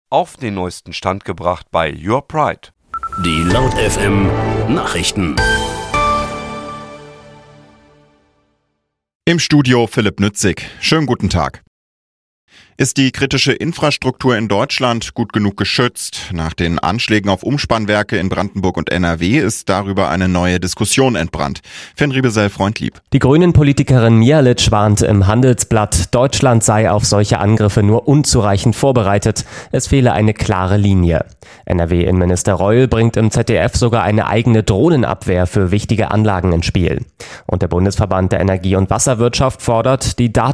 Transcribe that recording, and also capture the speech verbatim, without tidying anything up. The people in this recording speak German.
auf den neuesten Stand gebracht bei Your Pride. Die Laut F M Nachrichten. Im Studio Philipp Nützig. Schönen guten Tag. Ist die kritische Infrastruktur in Deutschland gut genug geschützt? Nach den Anschlägen auf Umspannwerke in Brandenburg und N R W ist darüber eine neue Diskussion entbrannt. Finn Riebesell-Freundlieb. Die Grünen-Politikerin Mihalic warnt im Handelsblatt, Deutschland sei auf solche Angriffe nur unzureichend vorbereitet. Es fehle eine klare Linie. N R W-Innenminister Reul bringt im Z D F sogar eine eigene Drohnenabwehr für wichtige Anlagen ins Spiel. Und der Bundesverband der Energie- und Wasserwirtschaft fordert, die Daten